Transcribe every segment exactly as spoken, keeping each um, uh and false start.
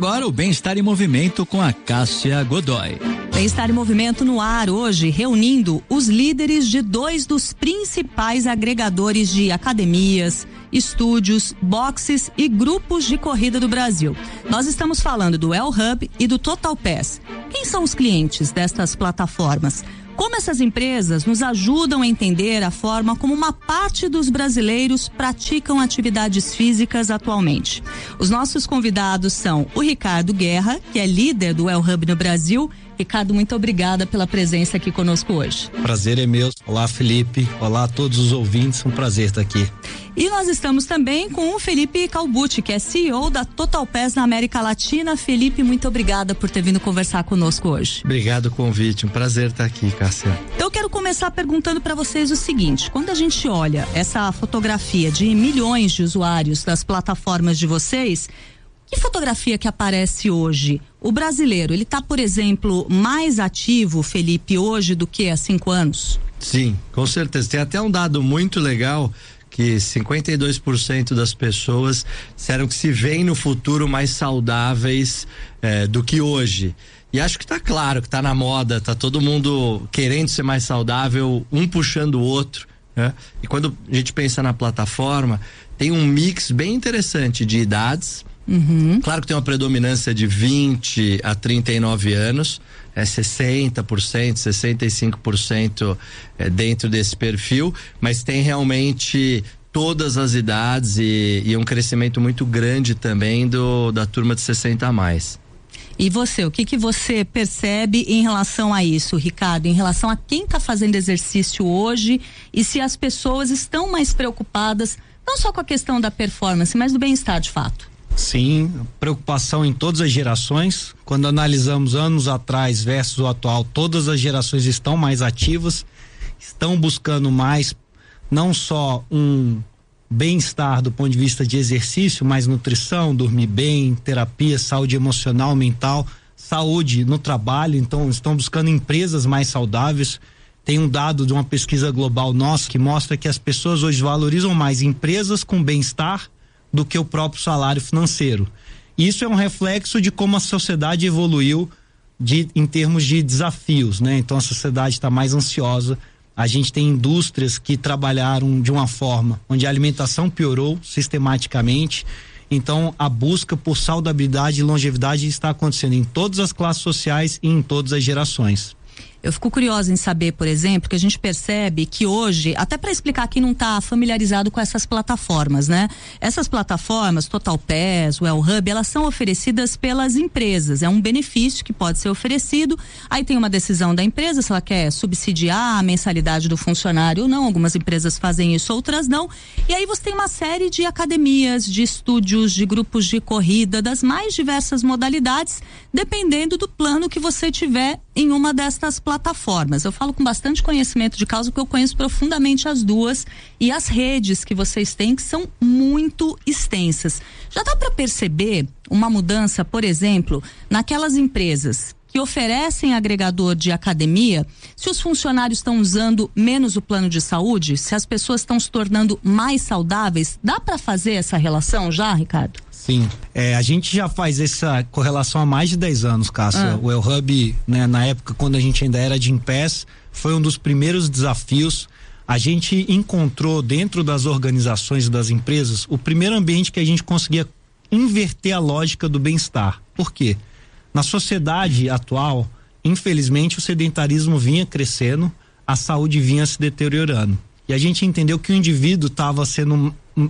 agora o Bem-Estar em Movimento com a Cássia Godoy. Bem-Estar em Movimento no ar hoje, reunindo os líderes de dois dos principais agregadores de academias, estúdios, boxes e grupos de corrida do Brasil. Nós estamos falando do El Hub e do Total Pass. Quem são os clientes destas plataformas? Como essas empresas nos ajudam a entender a forma como uma parte dos brasileiros praticam atividades físicas atualmente? Os nossos convidados são o Ricardo Guerra, que é líder do El Hub no Brasil. Ricardo, muito obrigada pela presença aqui conosco hoje. Prazer é meu. Olá, Felipe. Olá a todos os ouvintes. Um prazer estar aqui. E nós estamos também com o Felipe Calbucci, que é C E O da Total Pass na América Latina. Felipe, muito obrigada por ter vindo conversar conosco hoje. Obrigado pelo convite. Um prazer estar aqui, Cássia. Então eu quero começar perguntando para vocês o seguinte: quando a gente olha essa fotografia de milhões de usuários das plataformas de vocês, que fotografia que aparece hoje? O brasileiro, ele tá, por exemplo, mais ativo, Felipe, hoje do que há cinco anos? Sim, com certeza. Tem até um dado muito legal que cinquenta e dois por cento das pessoas disseram que se veem no futuro mais saudáveis eh, do que hoje. E acho que tá claro que tá na moda, tá todo mundo querendo ser mais saudável, um puxando o outro, né? E quando a gente pensa na plataforma, tem um mix bem interessante de idades. Uhum. Claro que tem uma predominância de vinte a trinta e nove anos, é sessenta por cento, sessenta e cinco por cento é, dentro desse perfil, mas tem realmente todas as idades e, e um crescimento muito grande também do, da turma de sessenta a mais. E você, o que que você percebe em relação a isso, Ricardo, em relação a quem está fazendo exercício hoje e se as pessoas estão mais preocupadas, não só com a questão da performance, mas do bem-estar de fato? Sim, preocupação em todas as gerações. Quando analisamos anos atrás versus o atual, todas as gerações estão mais ativas, estão buscando mais, não só um bem-estar do ponto de vista de exercício, mas nutrição, dormir bem, terapia, saúde emocional, mental, saúde no trabalho. Então estão buscando empresas mais saudáveis. Tem um dado de uma pesquisa global nossa que mostra que as pessoas hoje valorizam mais empresas com bem-estar do que o próprio salário financeiro. Isso é um reflexo de como a sociedade evoluiu de, em termos de desafios, né? Então a sociedade está mais ansiosa. A gente tem indústrias que trabalharam de uma forma onde a alimentação piorou sistematicamente. Então a busca por saudabilidade e longevidade está acontecendo em todas as classes sociais e em todas as gerações. Eu fico curiosa em saber, por exemplo, que a gente percebe que hoje, até para explicar quem não está familiarizado com essas plataformas, né? Essas plataformas, Total Pass, o El Hub, elas são oferecidas pelas empresas. É um benefício que pode ser oferecido. Aí tem uma decisão da empresa se ela quer subsidiar a mensalidade do funcionário ou não. Algumas empresas fazem isso, outras não. E aí você tem uma série de academias, de estúdios, de grupos de corrida, das mais diversas modalidades, dependendo do plano que você tiver em uma destas plataformas. Eu falo com bastante conhecimento de causa porque eu conheço profundamente as duas e as redes que vocês têm, que são muito extensas. Já dá para perceber uma mudança, por exemplo, naquelas empresas que oferecem agregador de academia, se os funcionários estão usando menos o plano de saúde, se as pessoas estão se tornando mais saudáveis? Dá para fazer essa relação já, Ricardo? Sim, é, a gente já faz essa correlação há mais de dez anos, Cássia. Ah. O El Hub, né, na época quando a gente ainda era de Gympass, foi um dos primeiros desafios. A gente encontrou dentro das organizações e das empresas o primeiro ambiente que a gente conseguia inverter a lógica do bem-estar. Por quê? Na sociedade atual, infelizmente, o sedentarismo vinha crescendo, a saúde vinha se deteriorando. E a gente entendeu que o indivíduo estava sendo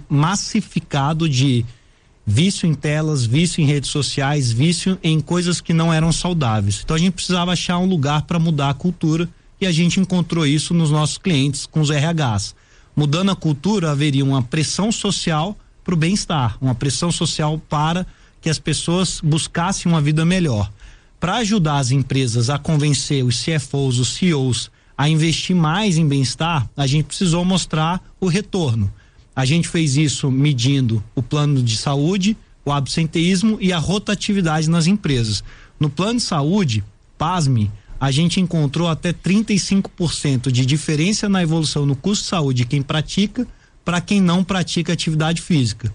massificado de vício em telas, vício em redes sociais, vício em coisas que não eram saudáveis. Então a gente precisava achar um lugar para mudar a cultura e a gente encontrou isso nos nossos clientes, com os R Hs. Mudando a cultura, haveria uma pressão social para o bem-estar, uma pressão social para que as pessoas buscassem uma vida melhor. Para ajudar as empresas a convencer os C F Os, os C E Os a investir mais em bem-estar, a gente precisou mostrar o retorno. A gente fez isso medindo o plano de saúde, o absenteísmo e a rotatividade nas empresas. No plano de saúde, pasme, a gente encontrou até trinta e cinco por cento de diferença na evolução no custo de saúde de quem pratica para quem não pratica atividade física.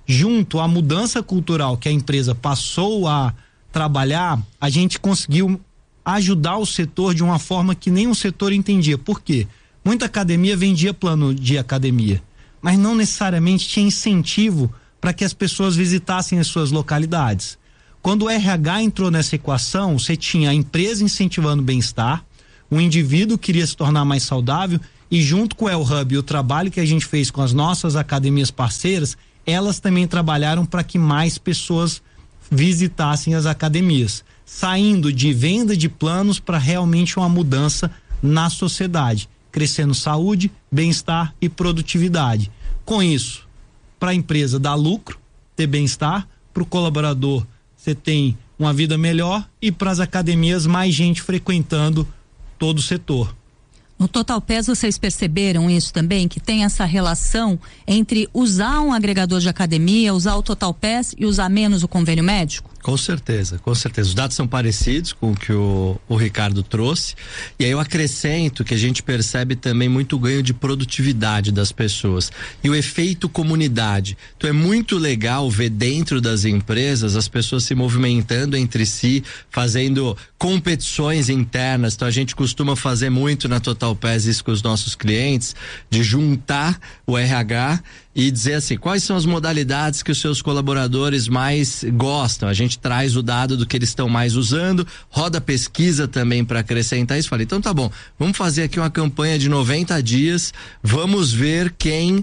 junto à mudança cultural que a empresa passou a trabalhar, a gente conseguiu ajudar o setor de uma forma que nem o setor entendia. Por quê? Muita academia vendia plano de academia, mas não necessariamente tinha incentivo para que as pessoas visitassem as suas localidades. Quando o R H entrou nessa equação, você tinha a empresa incentivando o bem-estar, o indivíduo queria se tornar mais saudável e junto com o El Hub e o trabalho que a gente fez com as nossas academias parceiras, elas também trabalharam para que mais pessoas visitassem as academias, saindo de venda de planos para realmente uma mudança na sociedade, crescendo saúde, bem-estar e produtividade. Com isso, para a empresa dar lucro, ter bem-estar, para o colaborador você tem uma vida melhor e para as academias mais gente frequentando todo o setor. No Total Pass vocês perceberam isso também, que tem essa relação entre usar um agregador de academia, usar o Total Pass e usar menos o convênio médico? Com certeza, com certeza. Os dados são parecidos com o que o, o Ricardo trouxe. E aí eu acrescento que a gente percebe também muito ganho de produtividade das pessoas. E o efeito comunidade. Então é muito legal ver dentro das empresas as pessoas se movimentando entre si, fazendo competições internas. Então a gente costuma fazer muito na Total Pass isso com os nossos clientes, de juntar o R H e dizer assim, quais são as modalidades que os seus colaboradores mais gostam. A gente traz o dado do que eles estão mais usando, roda pesquisa também para acrescentar isso. Falei, então tá bom, vamos fazer aqui uma campanha de noventa dias, vamos ver quem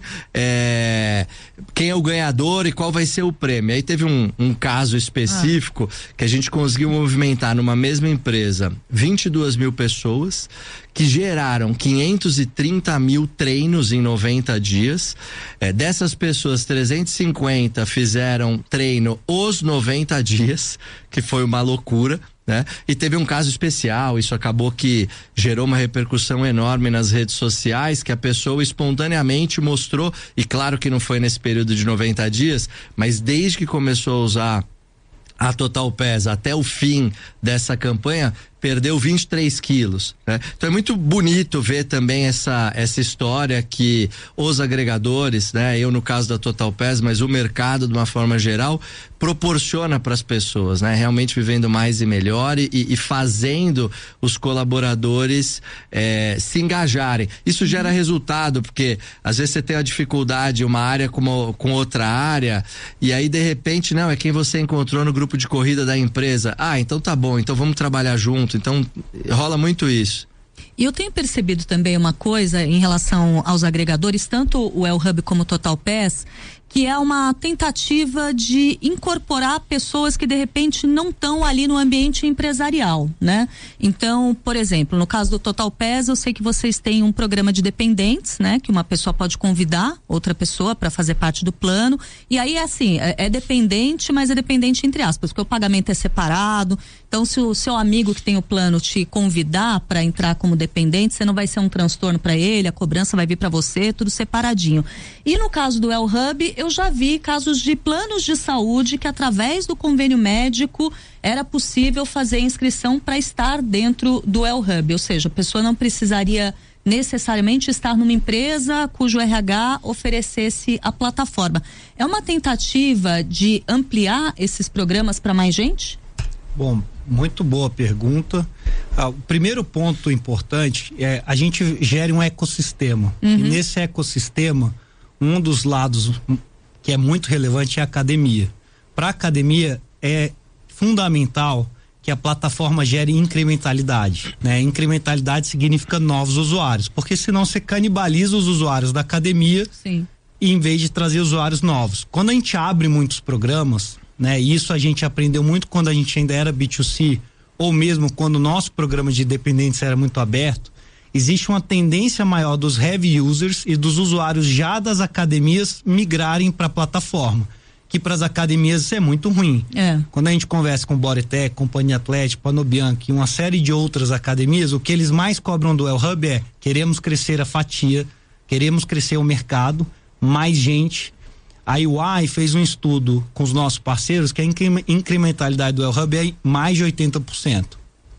é, quem é o ganhador e qual vai ser o prêmio. Aí teve um, um caso específico ah. que a gente conseguiu movimentar numa mesma empresa vinte e duas mil pessoas que geraram quinhentos e trinta mil treinos em noventa dias. É, dessas pessoas, trezentos e cinquenta fizeram treino os noventa dias, que foi uma loucura, né? E teve um caso especial, isso acabou que gerou uma repercussão enorme nas redes sociais, que a pessoa espontaneamente mostrou, e claro que não foi nesse período de noventa dias, mas desde que começou a usar a Total Pass até o fim dessa campanha, perdeu vinte e três quilos, né? Então é muito bonito ver também essa essa história que os agregadores, né? Eu no caso da Total Pass, mas o mercado de uma forma geral proporciona para as pessoas, né? Realmente vivendo mais e melhor e, e fazendo os colaboradores eh, se engajarem. Isso gera resultado, porque às vezes você tem a dificuldade uma área com, uma, com outra área e aí de repente não, é quem você encontrou no grupo de corrida da empresa. Ah, então tá bom, então vamos trabalhar junto. Então rola muito isso. E eu tenho percebido também uma coisa em relação aos agregadores, tanto o El Hub como o Total Pass, que é uma tentativa de incorporar pessoas que de repente não estão ali no ambiente empresarial, né? Então, por exemplo, no caso do Total Pass, eu sei que vocês têm um programa de dependentes, né? Que uma pessoa pode convidar outra pessoa para fazer parte do plano, e aí é assim, é, é dependente, mas é dependente entre aspas, porque o pagamento é separado. Então, se o seu amigo que tem o plano te convidar para entrar como dependente, você não vai ser um transtorno para ele, a cobrança vai vir para você, tudo separadinho. E no caso do El Hub, eu já vi casos de planos de saúde que através do convênio médico era possível fazer inscrição para estar dentro do El Hub, ou seja, a pessoa não precisaria necessariamente estar numa empresa cujo R H oferecesse a plataforma. É uma tentativa de ampliar esses programas para mais gente? Bom, muito boa pergunta. Ah, o primeiro ponto importante é a gente gera um ecossistema. Uhum. E nesse ecossistema, um dos lados que é muito relevante é a academia. Para a academia é fundamental que a plataforma gere incrementalidade, né? Incrementalidade significa novos usuários, porque senão você canibaliza os usuários da academia. Sim. E em vez de trazer usuários novos. Quando a gente abre muitos programas, né? Isso a gente aprendeu muito quando a gente ainda era B dois C, ou mesmo quando o nosso programa de dependentes era muito aberto, existe uma tendência maior dos heavy users e dos usuários já das academias migrarem para a plataforma, que para as academias isso é muito ruim. É. Quando a gente conversa com Bodytech, Companhia Atlética, Panobianca e uma série de outras academias, o que eles mais cobram do El Hub é: queremos crescer a fatia, queremos crescer o mercado, mais gente. A U I fez um estudo com os nossos parceiros que a incrementalidade do El Hub é mais de oitenta por cento.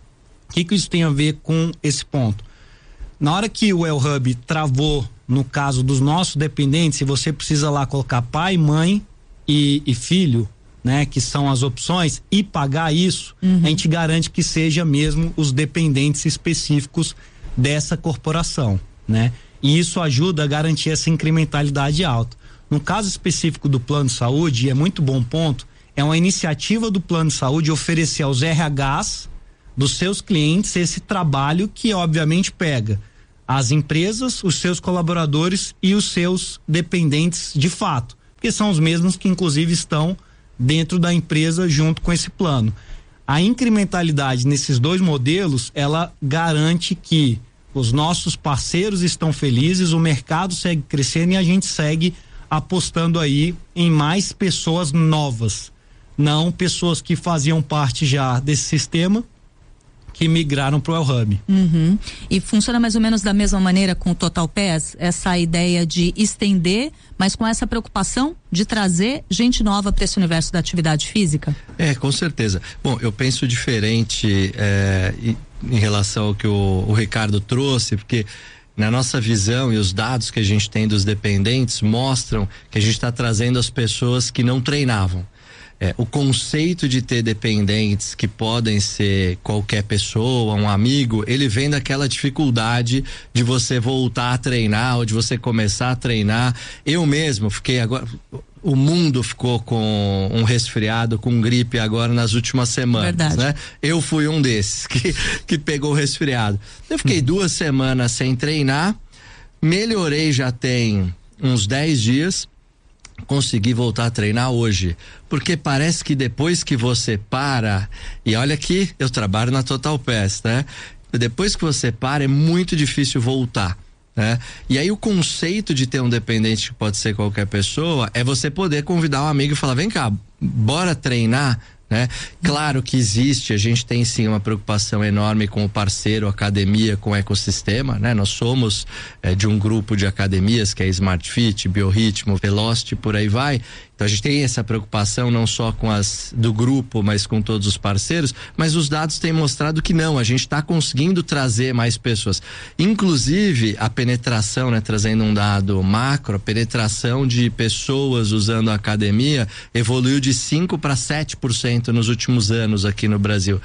O que que isso tem a ver com esse ponto? Na hora que o El Hub travou, no caso dos nossos dependentes, se você precisa lá colocar pai, mãe e, e filho, né, que são as opções, e pagar isso, uhum. a gente garante que seja mesmo os dependentes específicos dessa corporação, né? E isso ajuda a garantir essa incrementalidade alta. No caso específico do plano de saúde, e é muito bom ponto, é uma iniciativa do plano de saúde oferecer aos R Hs dos seus clientes esse trabalho que obviamente pega as empresas, os seus colaboradores e os seus dependentes de fato, porque são os mesmos que inclusive estão dentro da empresa junto com esse plano. A incrementalidade nesses dois modelos, ela garante que os nossos parceiros estão felizes, o mercado segue crescendo e a gente segue apostando aí em mais pessoas novas, não pessoas que faziam parte já desse sistema que migraram para o L-Hub. Uhum. E funciona mais ou menos da mesma maneira com o Total Pass, essa ideia de estender, mas com essa preocupação de trazer gente nova para esse universo da atividade física? É, com certeza. Bom, eu penso diferente é, em relação ao que o, o Ricardo trouxe, porque na nossa visão e os dados que a gente tem dos dependentes mostram que a gente está trazendo as pessoas que não treinavam. É, o conceito de ter dependentes que podem ser qualquer pessoa, um amigo, ele vem daquela dificuldade de você voltar a treinar ou de você começar a treinar. Eu mesmo fiquei agora, o mundo ficou com um resfriado, com gripe agora nas últimas semanas, verdade, né? Eu fui um desses que, que pegou o resfriado. Eu fiquei duas semanas sem treinar, melhorei já tem uns dez dias. Consegui voltar a treinar hoje, porque parece que depois que você para, e olha que eu trabalho na Total Pass, né? Depois que você para é muito difícil voltar, né? E aí o conceito de ter um dependente que pode ser qualquer pessoa é você poder convidar um amigo e falar, vem cá, bora treinar, né? Claro que existe, a gente tem sim uma preocupação enorme com o parceiro, a academia, com o ecossistema, né? Nós somos é, de um grupo de academias que é Smart Fit, Biorritmo, Velocity, por aí vai. Então a gente tem essa preocupação não só com as do grupo, mas com todos os parceiros, mas os dados têm mostrado que não, a gente está conseguindo trazer mais pessoas. Inclusive a penetração, né, trazendo um dado macro, a penetração de pessoas usando a academia evoluiu de cinco para sete por cento nos últimos anos aqui no Brasil.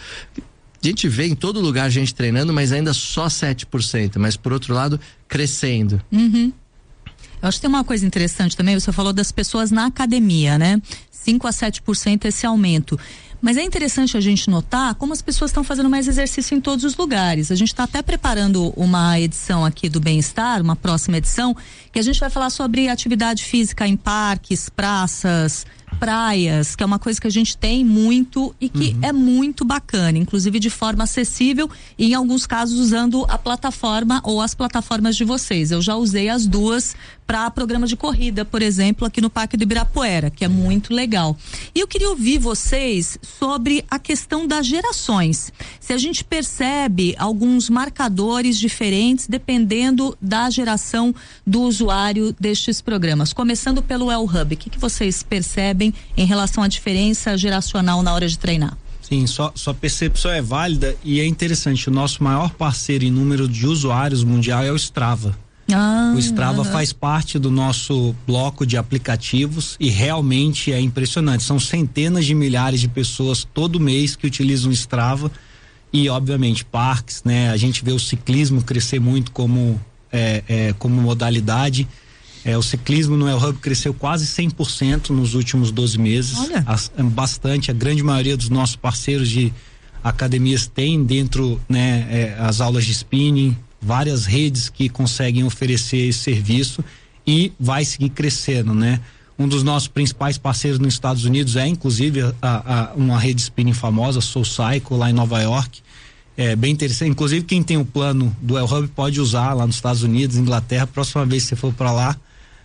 A gente vê em todo lugar gente treinando, mas ainda só sete por cento, mas por outro lado crescendo. Uhum. Eu acho que tem uma coisa interessante também, você falou das pessoas na academia, né? cinco a sete por cento esse aumento. Mas é interessante a gente notar como as pessoas estão fazendo mais exercício em todos os lugares. A gente está até preparando uma edição aqui do Bem-Estar, uma próxima edição, que a gente vai falar sobre atividade física em parques, praças, praias, que é uma coisa que a gente tem muito e que uhum. é muito bacana, inclusive de forma acessível e em alguns casos usando a plataforma ou as plataformas de vocês. Eu já usei as duas para programa de corrida, por exemplo, aqui no Parque do Ibirapuera, que é muito legal. E eu queria ouvir vocês sobre a questão das gerações. Se a gente percebe alguns marcadores diferentes dependendo da geração do usuário destes programas. Começando pelo L-Hub, o que, que vocês percebem em relação à diferença geracional na hora de treinar? Sim, sua, sua percepção é válida e é interessante. O nosso maior parceiro em número de usuários mundial é o Strava. Ah, o Strava uh-huh. faz parte do nosso bloco de aplicativos e realmente é impressionante. São centenas de milhares de pessoas todo mês que utilizam o Strava e, obviamente, parques, né? A gente vê o ciclismo crescer muito como, é, é, como modalidade. É, o ciclismo no L-Hub cresceu quase cem por cento nos últimos doze meses. Olha. As, bastante. A grande maioria dos nossos parceiros de academias tem dentro, né, é, as aulas de spinning, várias redes que conseguem oferecer esse serviço e vai seguir crescendo, né? Um dos nossos principais parceiros nos Estados Unidos é inclusive a, a, uma rede spinning famosa, Soul Cycle, lá em Nova York. É bem interessante, inclusive quem tem o plano do L-Hub pode usar lá nos Estados Unidos, Inglaterra. Próxima vez que você for para lá,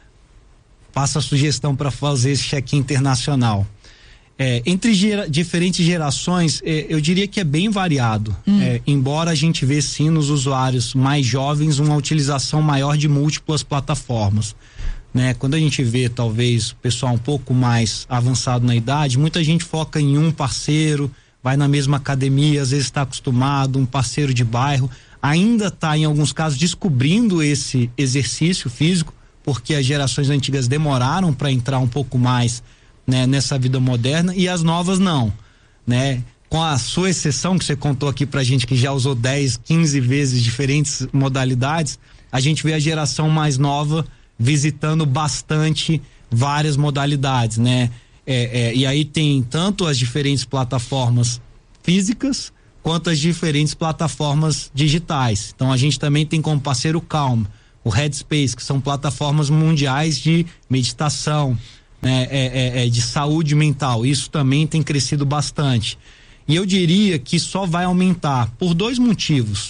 faça a sugestão para fazer esse check-in internacional. É, entre gera, diferentes gerações, é, eu diria que é bem variado. Hum. É, embora a gente vê sim nos usuários mais jovens uma utilização maior de múltiplas plataformas, né? Quando a gente vê talvez o pessoal um pouco mais avançado na idade, muita gente foca em um parceiro, vai na mesma academia, às vezes está acostumado, um parceiro de bairro, ainda está em alguns casos descobrindo esse exercício físico, porque as gerações antigas demoraram para entrar um pouco mais né, nessa vida moderna e as novas não, né? Com a sua exceção que você contou aqui pra gente que já usou dez, quinze vezes diferentes modalidades, a gente vê a geração mais nova visitando bastante várias modalidades, né? É, é, e aí tem tanto as diferentes plataformas físicas quanto as diferentes plataformas digitais. Então a gente também tem como parceiro o Calm, o Headspace, que são plataformas mundiais de meditação, né? é, é, é, de saúde mental. Isso também tem crescido bastante. E eu diria que só vai aumentar por dois motivos.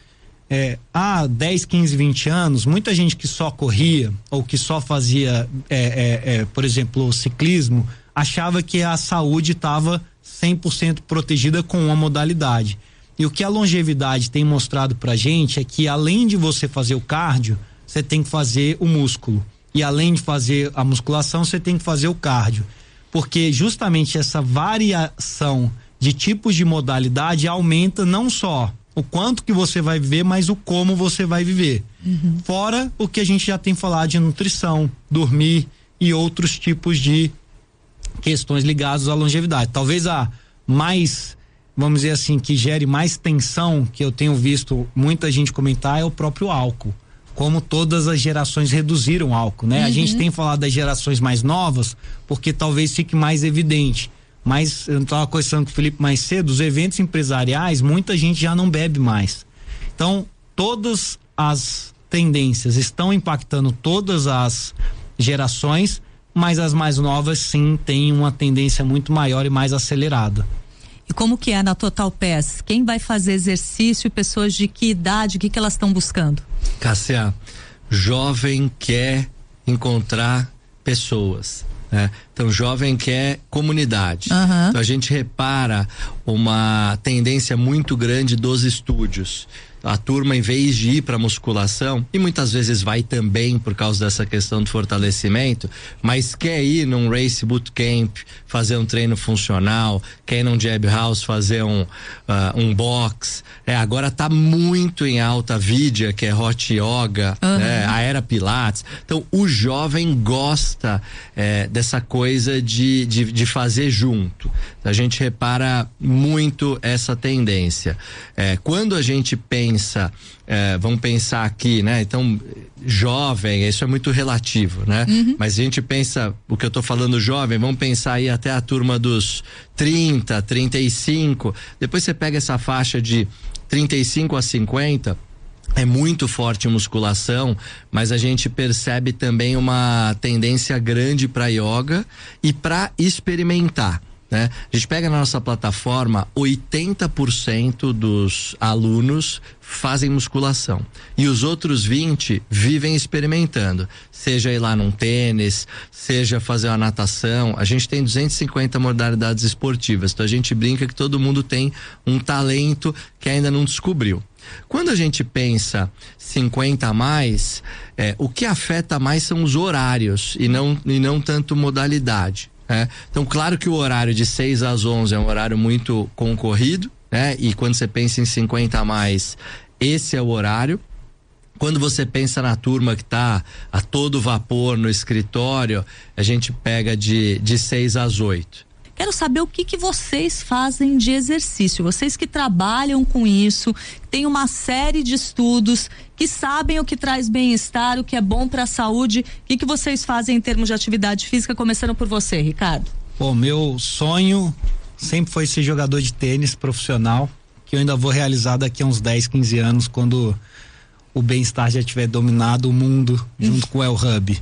É, há dez, quinze, vinte anos, muita gente que só corria ou que só fazia, é, é, é, por exemplo, o ciclismo, achava que a saúde estava cem por cento protegida com uma modalidade. E o que a longevidade tem mostrado pra gente é que além de você fazer o cardio, você tem que fazer o músculo. E além de fazer a musculação, você tem que fazer o cardio. Porque justamente essa variação de tipos de modalidade aumenta não só o quanto que você vai viver, mas o como você vai viver. Uhum. Fora o que a gente já tem falado de nutrição, dormir e outros tipos de questões ligadas à longevidade. Talvez a mais, vamos dizer assim, que gere mais tensão, que eu tenho visto muita gente comentar, é o próprio álcool. Como todas as gerações reduziram o álcool, né? Uhum. A gente tem falado das gerações mais novas, porque talvez fique mais evidente. Mas eu estava conversando com o Felipe mais cedo, os eventos empresariais, muita gente já não bebe mais. Então, todas as tendências estão impactando todas as gerações, mas as mais novas sim têm uma tendência muito maior e mais acelerada. E como que é na Total Pass? Quem vai fazer exercício, pessoas de que idade, o que que elas estão buscando? Cássia, jovem quer encontrar pessoas. É, então, jovem quer comunidade. Uhum. Então, a gente repara uma tendência muito grande dos estúdios. A turma, em vez de ir para musculação, e muitas vezes vai também por causa dessa questão do fortalecimento, mas quer ir num Race Bootcamp, fazer um treino funcional, quer ir num Jab House, fazer um, uh, um box. É, agora tá muito em alta a Vidya, que é Hot Yoga, uhum. né, a Era Pilates. Então, o jovem gosta é, dessa coisa de, de, de fazer junto. A gente repara muito essa tendência. É, quando a gente pensa Pensa, é, vamos pensar aqui, né? Então, jovem, isso é muito relativo, né? Uhum. Mas a gente pensa, o que eu tô falando jovem, vamos pensar aí até a turma dos trinta, trinta e cinco. Depois você pega essa faixa de trinta e cinco a cinquenta, é muito forte em musculação, mas a gente percebe também uma tendência grande para yoga e para experimentar. Né? A gente pega na nossa plataforma, oitenta por cento dos alunos fazem musculação e os outros vinte vivem experimentando, seja ir lá num tênis, seja fazer uma natação. A gente tem duzentas e cinquenta modalidades esportivas, então a gente brinca que todo mundo tem um talento que ainda não descobriu. Quando a gente pensa cinquenta a mais, é, o que afeta mais são os horários e não, e não tanto modalidade. É, então, claro que o horário de seis às onze é um horário muito concorrido, né? E quando você pensa em cinquenta a mais, esse é o horário. Quando você pensa na turma que está a todo vapor no escritório, a gente pega de, de seis às oito. Quero saber o que que vocês fazem de exercício, vocês que trabalham com isso, tem uma série de estudos, que sabem o que traz bem-estar, o que é bom para a saúde. O que que vocês fazem em termos de atividade física, começando por você, Ricardo? Bom, meu sonho sempre foi ser jogador de tênis profissional, que eu ainda vou realizar daqui a uns dez, quinze anos, quando o bem-estar já tiver dominado o mundo junto com o El Hub.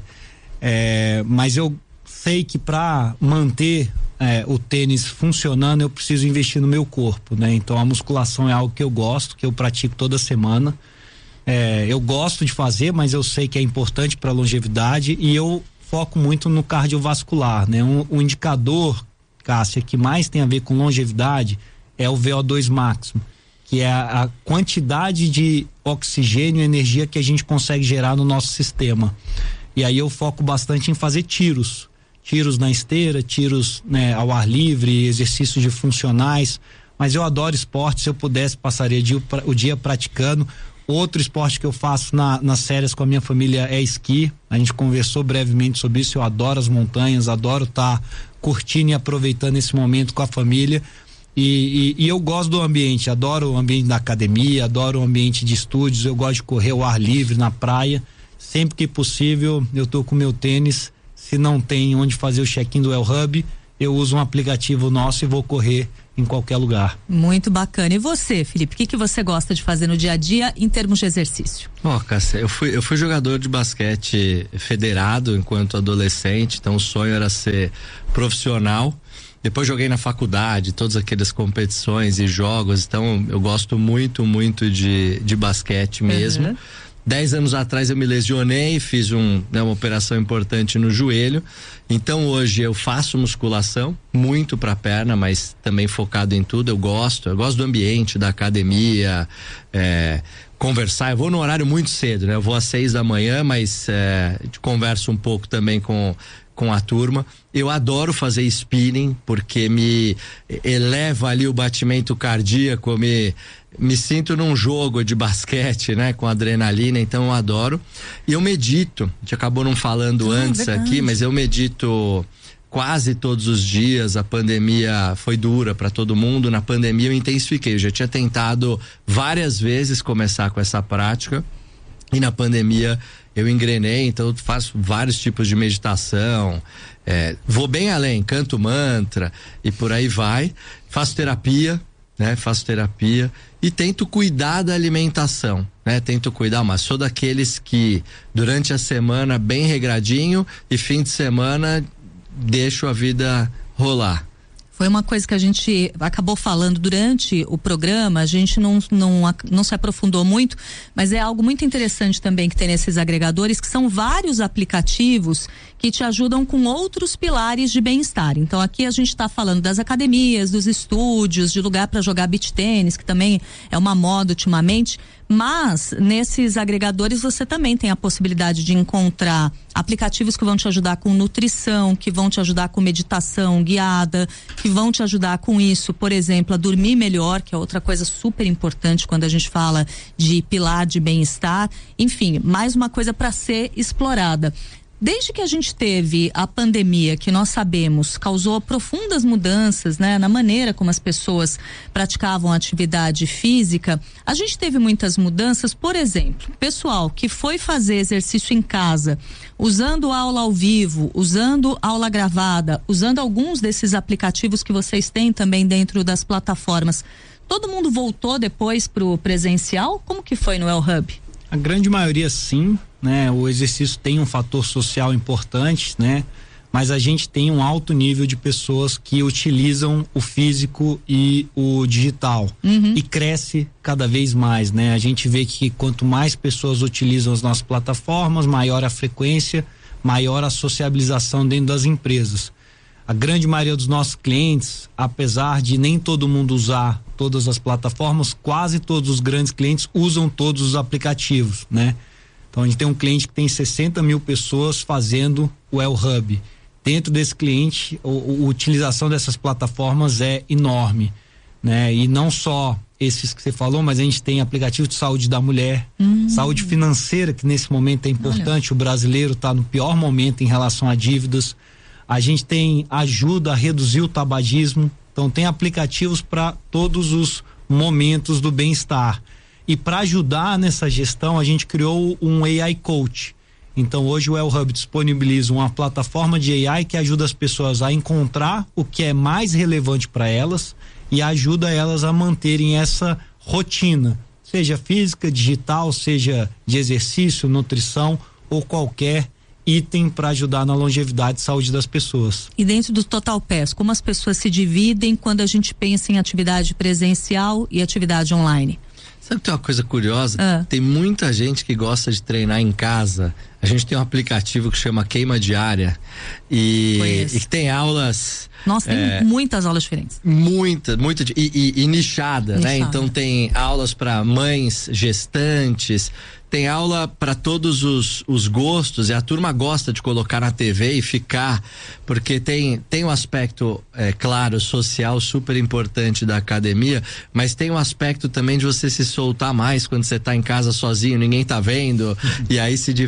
É, mas eu sei que para manter É, o tênis funcionando, eu preciso investir no meu corpo, né? Então a musculação é algo que eu gosto, que eu pratico toda semana. É, eu gosto de fazer, mas eu sei que é importante para a longevidade e eu foco muito no cardiovascular, né? Um, um indicador, Cássia, que mais tem a ver com longevidade é o V O dois máximo, que é a, a quantidade de oxigênio e energia que a gente consegue gerar no nosso sistema. E aí eu foco bastante em fazer tiros. Tiros na esteira, tiros, né, ao ar livre, exercícios de funcionais, mas eu adoro esporte. Se eu pudesse, passaria dia, o dia praticando. Outro esporte que eu faço na, nas férias com a minha família é esqui. A gente conversou brevemente sobre isso. Eu adoro as montanhas, adoro estar curtindo e aproveitando esse momento com a família. E, e, e eu gosto do ambiente, adoro o ambiente da academia, adoro o ambiente de estúdios, eu gosto de correr ao ar livre na praia. Sempre que possível, eu tô com meu tênis. Se não tem onde fazer o check-in do Well Hub, eu uso um aplicativo nosso e vou correr em qualquer lugar. Muito bacana. E você, Felipe, o que que você gosta de fazer no dia a dia em termos de exercício? Ó, oh, Cássia, eu fui, eu fui jogador de basquete federado enquanto adolescente, então o sonho era ser profissional. Depois joguei na faculdade, todas aquelas competições e jogos, então eu gosto muito, muito de, de basquete mesmo. Uhum. Dez anos atrás eu me lesionei, fiz um, né, uma operação importante no joelho. Então hoje eu faço musculação, muito pra perna, mas também focado em tudo. Eu gosto, eu gosto do ambiente, da academia, é, conversar. Eu vou no horário muito cedo, né? Eu vou às seis da manhã, mas é, converso um pouco também com com a turma. Eu adoro fazer spinning porque me eleva ali o batimento cardíaco, me me sinto num jogo de basquete, né, com adrenalina, então eu adoro. E eu medito, a gente acabou não falando ah, antes verdade. aqui, mas eu medito quase todos os dias. A pandemia foi dura para todo mundo, na pandemia eu intensifiquei, eu já tinha tentado várias vezes começar com essa prática e na pandemia eu engrenei, então eu faço vários tipos de meditação, é, vou bem além, canto mantra e por aí vai, faço terapia, né? Faço terapia e tento cuidar da alimentação, né? Tento cuidar, mas sou daqueles que durante a semana bem regradinho e fim de semana deixo a vida rolar. Foi uma coisa que a gente acabou falando durante o programa, a gente não, não, não se aprofundou muito, mas é algo muito interessante também que tem nesses agregadores, que são vários aplicativos que te ajudam com outros pilares de bem-estar. Então aqui a gente está falando das academias, dos estúdios, de lugar para jogar beach tênis, que também é uma moda ultimamente, mas nesses agregadores você também tem a possibilidade de encontrar aplicativos que vão te ajudar com nutrição, que vão te ajudar com meditação guiada, que vão te ajudar com isso, por exemplo, a dormir melhor, que é outra coisa super importante quando a gente fala de pilar de bem-estar. Enfim, mais uma coisa para ser explorada. Desde que a gente teve a pandemia, que nós sabemos causou profundas mudanças, né, na maneira como as pessoas praticavam a atividade física, a gente teve muitas mudanças. Por exemplo, pessoal que foi fazer exercício em casa, usando aula ao vivo, usando aula gravada, usando alguns desses aplicativos que vocês têm também dentro das plataformas, todo mundo voltou depois pro presencial? Como que foi no Well Hub? A grande maioria sim, né? O exercício tem um fator social importante, né? Mas a gente tem um alto nível de pessoas que utilizam o físico e o digital, uhum. e cresce cada vez mais, né? A gente vê que quanto mais pessoas utilizam as nossas plataformas, maior a frequência, maior a sociabilização dentro das empresas. A grande maioria dos nossos clientes, apesar de nem todo mundo usar todas as plataformas, quase todos os grandes clientes usam todos os aplicativos, né? Então a gente tem um cliente que tem sessenta mil pessoas fazendo o Well Hub. Dentro desse cliente, a utilização dessas plataformas é enorme, né? E não só esses que você falou, mas a gente tem aplicativo de saúde da mulher, hum. saúde financeira, que nesse momento é importante. Olha. O brasileiro está no pior momento em relação a dívidas. A gente tem ajuda a reduzir o tabagismo, então tem aplicativos para todos os momentos do bem-estar. E para ajudar nessa gestão, a gente criou um A I Coach. Então hoje o Well Hub disponibiliza uma plataforma de A I que ajuda as pessoas a encontrar o que é mais relevante para elas e ajuda elas a manterem essa rotina, seja física, digital, seja de exercício, nutrição ou qualquer item para ajudar na longevidade e saúde das pessoas. E dentro do Total Pass, como as pessoas se dividem quando a gente pensa em atividade presencial e atividade online? Sabe que tem uma coisa curiosa? Ah. Tem muita gente que gosta de treinar em casa. A gente tem um aplicativo que chama Queima Diária e, e que tem aulas. Nossa, tem é, muitas aulas diferentes. Muita, muita e, e, e nichada, nichada, né? Então tem aulas para mães gestantes, tem aula para todos os, os gostos, e a turma gosta de colocar na T V e ficar, porque tem tem um aspecto, é, claro, social super importante da academia, mas tem um aspecto também de você se soltar mais quando você tá em casa sozinho, ninguém tá vendo, e aí se diverte um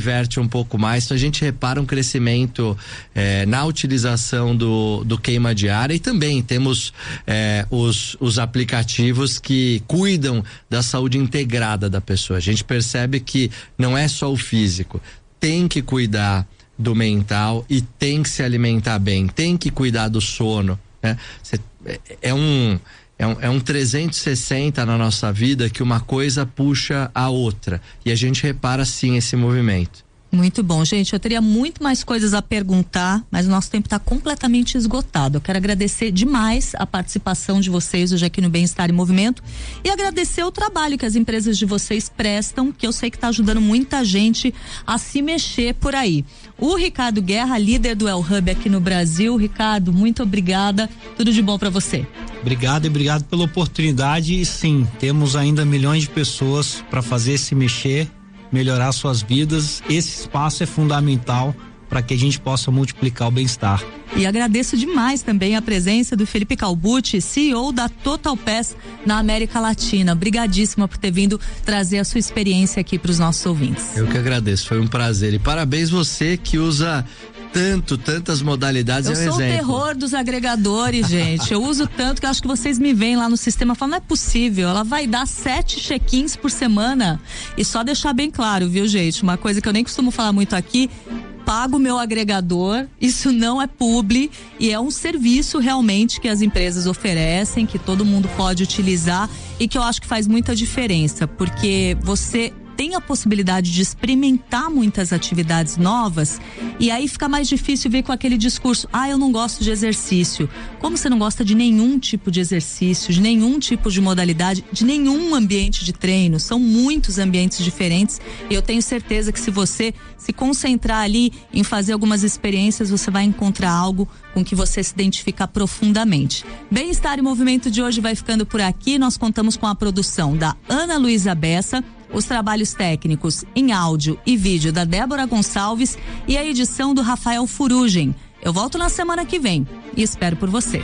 um pouco mais, então a gente repara um crescimento é, na utilização do, do queima diária, e também temos é, os, os aplicativos que cuidam da saúde integrada da pessoa. A gente percebe que não é só o físico, tem que cuidar do mental e tem que se alimentar bem, tem que cuidar do sono, né? Cê, é, é um É um, é um trezentos e sessenta na nossa vida, que uma coisa puxa a outra, e a gente repara sim esse movimento. Muito bom, gente, eu teria muito mais coisas a perguntar, mas o nosso tempo está completamente esgotado. Eu quero agradecer demais a participação de vocês hoje aqui no Bem-Estar em Movimento, e agradecer o trabalho que as empresas de vocês prestam, que eu sei que está ajudando muita gente a se mexer por aí. O Ricardo Guerra, líder do El-Hub aqui no Brasil. Ricardo, muito obrigada, tudo de bom para você. Obrigado e obrigado pela oportunidade, e sim, temos ainda milhões de pessoas para fazer se mexer, melhorar suas vidas. Esse espaço é fundamental para que a gente possa multiplicar o bem-estar. E agradeço demais também a presença do Felipe Calbucci, C E O da Total Pass na América Latina. Obrigadíssima por ter vindo trazer a sua experiência aqui para os nossos ouvintes. Eu que agradeço, foi um prazer, e parabéns você que usa tanto, tantas modalidades. Eu é um sou exemplo. o terror dos agregadores, gente. Eu uso tanto que eu acho que vocês me veem lá no sistema e falam, não é possível, ela vai dar sete check-ins por semana. E só deixar bem claro, viu, gente? Uma coisa que eu nem costumo falar muito aqui: pago o meu agregador, isso não é publi, e é um serviço realmente que as empresas oferecem, que todo mundo pode utilizar, e que eu acho que faz muita diferença, porque você tem a possibilidade de experimentar muitas atividades novas, e aí fica mais difícil vir com aquele discurso, ah, eu não gosto de exercício. Como você não gosta de nenhum tipo de exercício, de nenhum tipo de modalidade, de nenhum ambiente de treino? São muitos ambientes diferentes, e eu tenho certeza que se você se concentrar ali em fazer algumas experiências, você vai encontrar algo com que você se identifica profundamente. Bem-Estar em Movimento de hoje vai ficando por aqui. Nós contamos com a produção da Ana Luísa Bessa, os trabalhos técnicos em áudio e vídeo da Débora Gonçalves e a edição do Rafael Furugem. Eu volto na semana que vem e espero por você.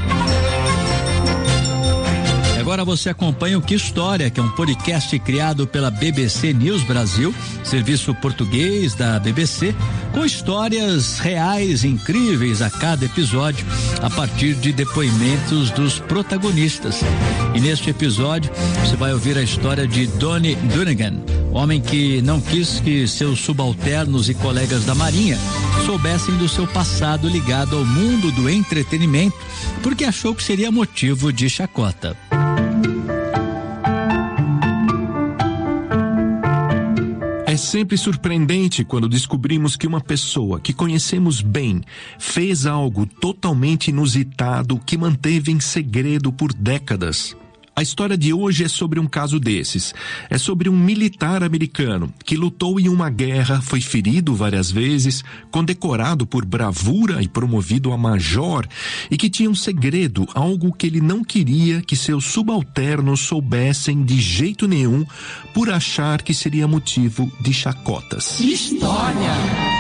Agora você acompanha o Que História, que é um podcast criado pela B B C News Brasil, serviço português da B B C, com histórias reais incríveis a cada episódio, a partir de depoimentos dos protagonistas. E neste episódio você vai ouvir a história de Donnie Dunagan, homem que não quis que seus subalternos e colegas da Marinha soubessem do seu passado ligado ao mundo do entretenimento, porque achou que seria motivo de chacota. É sempre surpreendente quando descobrimos que uma pessoa que conhecemos bem fez algo totalmente inusitado que manteve em segredo por décadas. A história de hoje é sobre um caso desses. É sobre um militar americano que lutou em uma guerra, foi ferido várias vezes, condecorado por bravura e promovido a major, e que tinha um segredo, algo que ele não queria que seus subalternos soubessem de jeito nenhum, por achar que seria motivo de chacotas. História!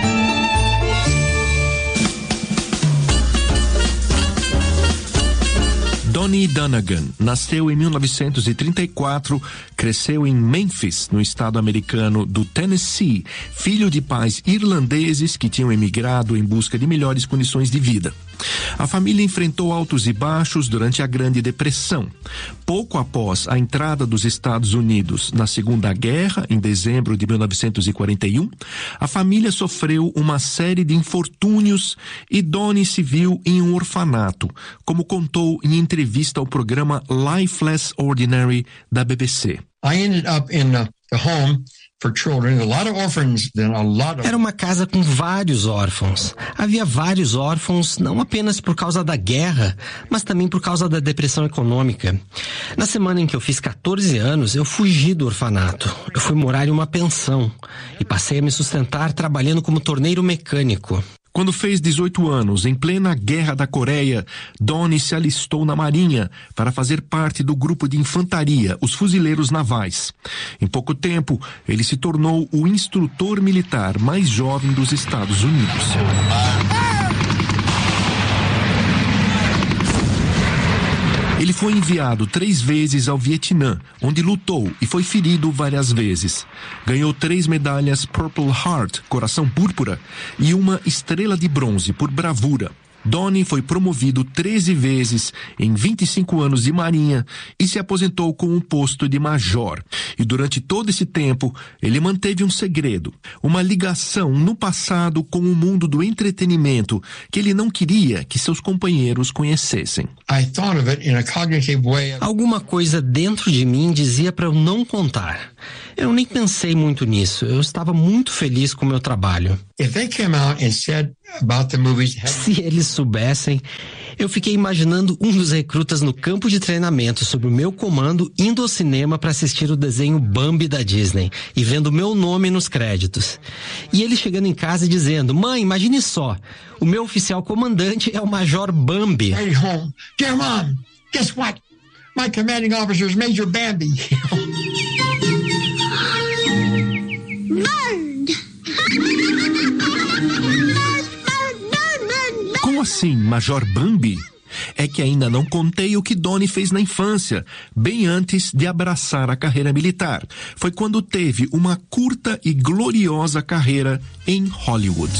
Donnie Dunagan nasceu em mil novecentos e trinta e quatro, cresceu em Memphis, no estado americano do Tennessee, filho de pais irlandeses que tinham emigrado em busca de melhores condições de vida. A família enfrentou altos e baixos durante a Grande Depressão. Pouco após a entrada dos Estados Unidos na Segunda Guerra, em dezembro de mil novecentos e quarenta e um, a família sofreu uma série de infortúnios e Donnie se viu em um orfanato, como contou em entrevista ao programa Life Less Ordinary da B B C. I ended up in a, a home for children, a lot of orphans, then a lot of... Era uma casa com vários órfãos. Havia vários órfãos, não apenas por causa da guerra, mas também por causa da depressão econômica. Na semana em que eu fiz quatorze anos, eu fugi do orfanato. Eu fui morar em uma pensão e passei a me sustentar trabalhando como torneiro mecânico. Quando fez dezoito anos, em plena Guerra da Coreia, Donnie se alistou na Marinha para fazer parte do grupo de infantaria, os fuzileiros navais. Em pouco tempo, ele se tornou o instrutor militar mais jovem dos Estados Unidos. Ele foi enviado três vezes ao Vietnã, onde lutou e foi ferido várias vezes. Ganhou três medalhas Purple Heart, coração púrpura, e uma estrela de bronze por bravura. Donnie foi promovido treze vezes em vinte e cinco anos de marinha e se aposentou com um posto de major. E durante todo esse tempo, ele manteve um segredo, uma ligação no passado com o mundo do entretenimento que ele não queria que seus companheiros conhecessem. I thought of it in a cognitive way. Alguma coisa dentro de mim dizia para eu não contar. Eu nem pensei muito nisso. Eu estava muito feliz com o meu trabalho. If they came out and said about the movies, Se eles soubessem, eu fiquei imaginando um dos recrutas no campo de treinamento sob o meu comando indo ao cinema para assistir o desenho Bambi da Disney e vendo meu nome nos créditos. E ele chegando em casa e dizendo: "Mãe, imagine só, o meu oficial comandante é o Major Bambi." right home, "Dear Mom, guess what? My commanding officer is Major Bambi." Como assim, Major Bambi? É que ainda não contei o que Donnie fez na infância, bem antes de abraçar a carreira militar. Foi quando teve uma curta e gloriosa carreira em Hollywood.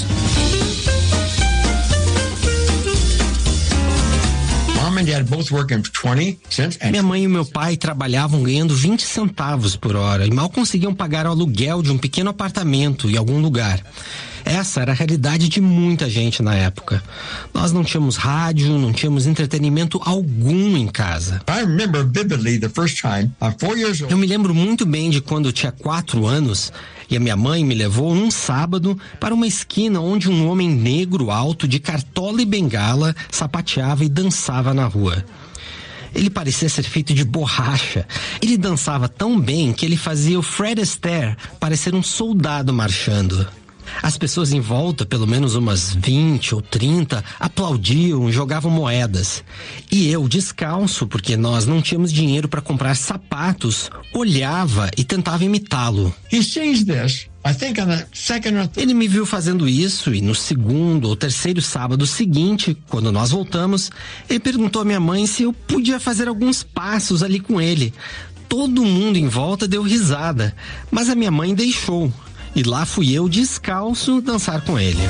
Mom and Dad both working twenty cents. Minha mãe e meu pai trabalhavam ganhando vinte centavos por hora e mal conseguiam pagar o aluguel de um pequeno apartamento em algum lugar. Essa era a realidade de muita gente na época. Nós não tínhamos rádio, não tínhamos entretenimento algum em casa. I remember vividly the first time, I'm four years old. Eu me lembro muito bem de quando eu tinha quatro anos e a minha mãe me levou num sábado para uma esquina onde um homem negro alto de cartola e bengala sapateava e dançava na rua. Ele parecia ser feito de borracha. Ele dançava tão bem que ele fazia o Fred Astaire parecer um soldado marchando. As pessoas em volta, pelo menos umas vinte ou trinta, aplaudiam e jogavam moedas. E eu, descalço, porque nós não tínhamos dinheiro para comprar sapatos, olhava e tentava imitá-lo. He sees this, I think on the second or third. Ele me viu fazendo isso e no segundo ou terceiro sábado seguinte, quando nós voltamos, ele perguntou à minha mãe se eu podia fazer alguns passos ali com ele. Todo mundo em volta deu risada, mas a minha mãe deixou. E lá fui eu, descalço, dançar com ele.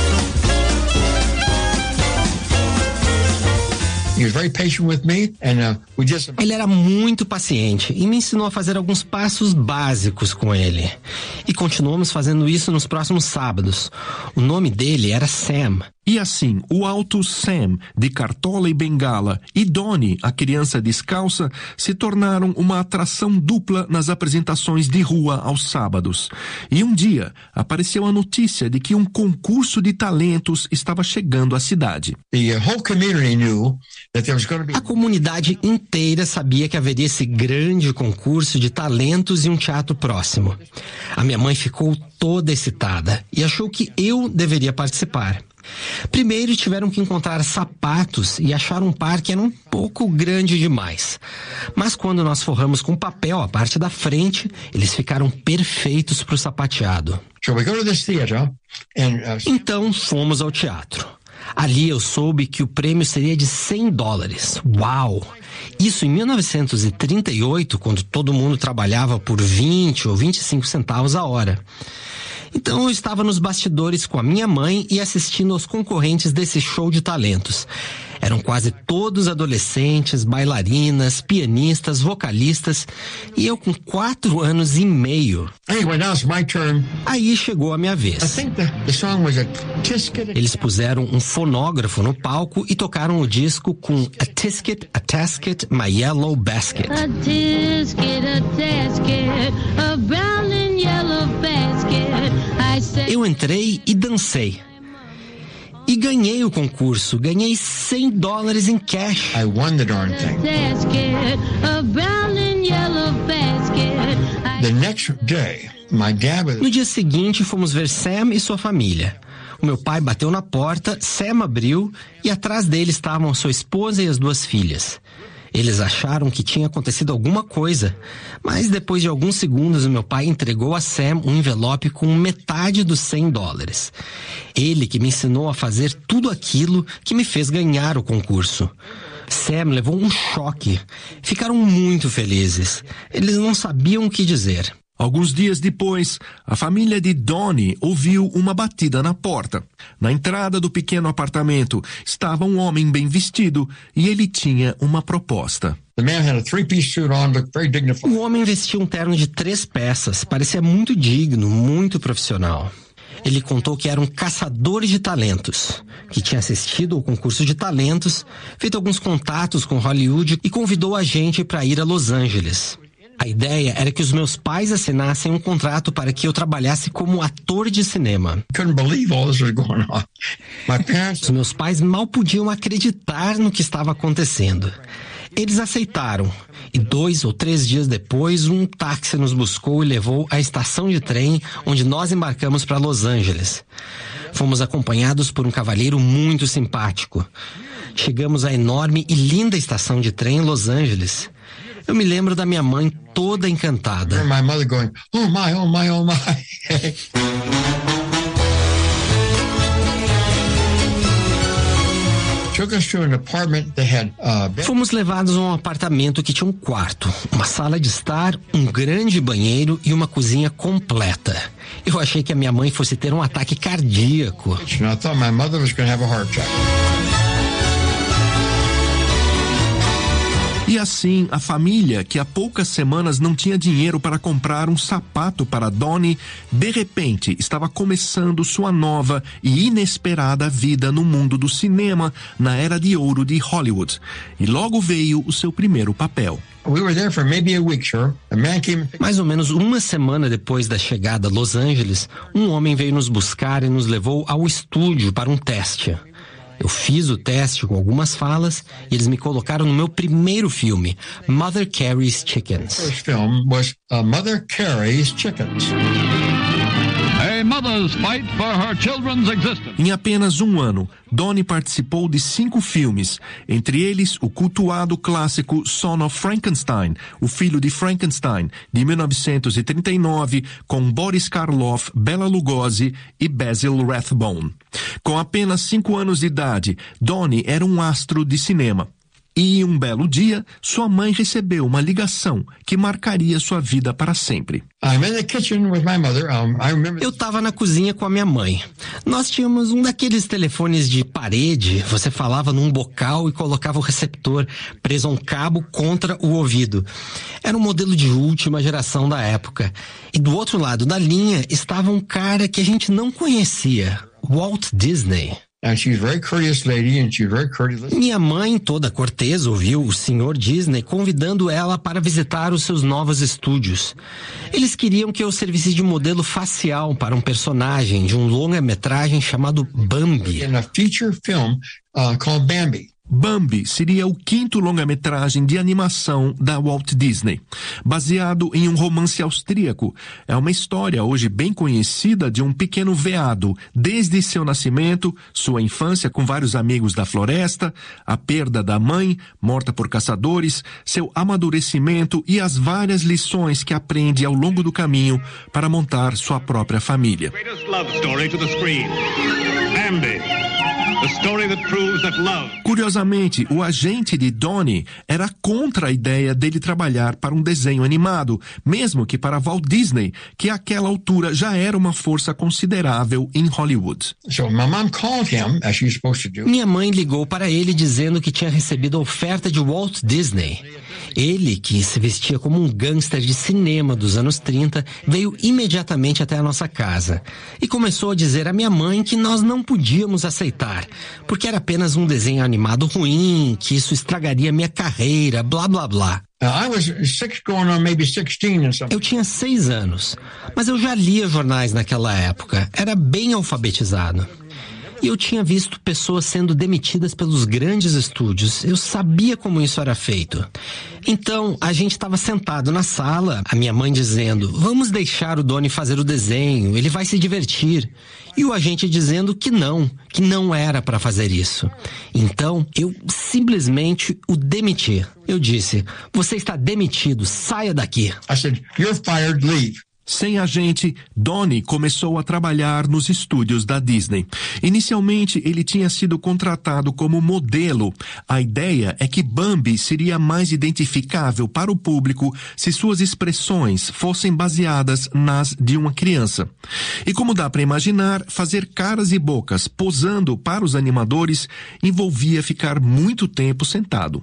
He was very patient with me, and uh, we just. Ele era muito paciente e me ensinou a fazer alguns passos básicos com ele. E continuamos fazendo isso nos próximos sábados. O nome dele era Sam. E assim, o alto Sam, de cartola e bengala, e Donnie, a criança descalça, se tornaram uma atração dupla nas apresentações de rua aos sábados. E um dia, apareceu a notícia de que um concurso de talentos estava chegando à cidade. The uh, whole community knew that there was going to be. A comunidade inteira sabia que haveria esse grande concurso de talentos e um teatro próximo. A minha mãe ficou toda excitada e achou que eu deveria participar. Primeiro tiveram que encontrar sapatos e achar um par que era um pouco grande demais. Mas quando nós forramos com papel a parte da frente, eles ficaram perfeitos para o sapateado. So we go to this theater, and uh, Então fomos ao teatro. Ali eu soube que o prêmio seria de cem dólares. Uau! Isso em mil novecentos e trinta e oito, quando todo mundo trabalhava por vinte ou vinte e cinco centavos a hora. Então eu estava nos bastidores com a minha mãe e assistindo aos concorrentes desse show de talentos. Eram quase todos adolescentes, bailarinas, pianistas, vocalistas, e eu com quatro anos e meio. anyway, now it's my turn. Aí chegou a minha I vez. think the, the song was a Tisket. Eles puseram um fonógrafo no palco e tocaram o disco com A Tisket, A Tasket, My Yellow Basket. A tisket, a tasket, a brown and yellow basket. I said, Eu entrei e dancei. E ganhei o concurso. Ganhei cem dólares em cash. I won the darn thing. basket, a brown and yellow basket. I The next day, my dad was. No dia seguinte, fomos ver Sam e sua família. O meu pai bateu na porta, Sam abriu e atrás dele estavam sua esposa e as duas filhas. Eles acharam que tinha acontecido alguma coisa, mas depois de alguns segundos o meu pai entregou a Sam um envelope com metade dos cem dólares. Ele que me ensinou a fazer tudo aquilo que me fez ganhar o concurso. Sam levou um choque. Ficaram muito felizes. Eles não sabiam o que dizer. Alguns dias depois, a família de Donnie ouviu uma batida na porta. Na entrada do pequeno apartamento estava um homem bem vestido e ele tinha uma proposta. O homem vestia um terno de três peças, parecia muito digno, muito profissional. Ele contou que era um caçador de talentos, que tinha assistido ao concurso de talentos, feito alguns contatos com Hollywood e convidou a gente para ir a Los Angeles. A ideia era que os meus pais assinassem um contrato para que eu trabalhasse como ator de cinema. Os meus pais mal podiam acreditar no que estava acontecendo. Eles aceitaram, e dois ou três dias depois, um táxi nos buscou e levou à estação de trem onde nós embarcamos para Los Angeles. Fomos acompanhados por um cavalheiro muito simpático. Chegamos à enorme e linda estação de trem em Los Angeles. Eu me lembro da minha mãe toda encantada. My mother going, oh my, oh my, oh my. Fomos levados a um apartamento que tinha um quarto, uma sala de estar, um grande banheiro e uma cozinha completa. Eu achei que a minha mãe fosse ter um ataque cardíaco. I thought my mother was going to have a heart attack. E assim, a família, que há poucas semanas não tinha dinheiro para comprar um sapato para Donnie, de repente estava começando sua nova e inesperada vida no mundo do cinema, na era de ouro de Hollywood. E logo veio o seu primeiro papel. We were there for maybe a week, sure. A man came... Mais ou menos uma semana depois da chegada a Los Angeles, um homem veio nos buscar e nos levou ao estúdio para um teste. Eu fiz o teste com algumas falas e eles me colocaram no meu primeiro filme, Mother Carey's Chickens. The first film was uh, Mother Carey's Chickens. A mother's fight for her children's existence. Em apenas um ano, Donnie participou de cinco filmes, entre eles o cultuado clássico Son of Frankenstein, O Filho de Frankenstein, de mil novecentos e trinta e nove, com Boris Karloff, Bela Lugosi e Basil Rathbone. Com apenas cinco anos de idade, Donnie era um astro de cinema. E um belo dia, sua mãe recebeu uma ligação que marcaria sua vida para sempre. Eu estava na cozinha com a minha mãe. Nós tínhamos um daqueles telefones de parede. Você falava num bocal e colocava o receptor preso a um cabo contra o ouvido. Era um modelo de última geração da época. E do outro lado da linha estava um cara que a gente não conhecia, Walt Disney. And she's a very courteous lady and she's very courteous. Minha mãe, toda cortês, ouviu o senhor Disney convidando ela para visitar os seus novos estúdios. Eles queriam que eu servisse de modelo facial para um personagem de um longa-metragem chamado Bambi. In a feature film uh, called Bambi. Bambi seria o quinto longa-metragem de animação da Walt Disney, baseado em um romance austríaco. É uma história hoje bem conhecida de um pequeno veado, desde seu nascimento, sua infância com vários amigos da floresta, a perda da mãe, morta por caçadores, seu amadurecimento e as várias lições que aprende ao longo do caminho para montar sua própria família. Greatest love story to the screen. Bambi. The story that proves that love... Curiosamente, o agente de Donnie era contra a ideia dele trabalhar para um desenho animado, mesmo que para Walt Disney, que àquela altura já era uma força considerável em Hollywood. So my mom called him, as she's supposed to do. Minha mãe ligou para ele dizendo que tinha recebido a oferta de Walt Disney. Ele, que se vestia como um gangster de cinema dos anos trinta, veio imediatamente até a nossa casa e começou a dizer à minha mãe que nós não podíamos aceitar, porque era apenas um desenho animado ruim, que isso estragaria minha carreira, blá blá blá. I was six going on maybe sixteen and something. Eu tinha seis anos, mas eu já lia jornais naquela época, era bem alfabetizado. E eu tinha visto pessoas sendo demitidas pelos grandes estúdios. Eu sabia como isso era feito. Então, a gente estava sentado na sala, a minha mãe dizendo, vamos deixar o Donnie fazer o desenho, ele vai se divertir. E o agente dizendo que não, que não era para fazer isso. Então, eu simplesmente o demiti. Eu disse, você está demitido, saia daqui. I said, you're fired, leave. Sem agente, Donnie começou a trabalhar nos estúdios da Disney. Inicialmente, ele tinha sido contratado como modelo. A ideia é que Bambi seria mais identificável para o público se suas expressões fossem baseadas nas de uma criança. E como dá para imaginar, fazer caras e bocas posando para os animadores envolvia ficar muito tempo sentado.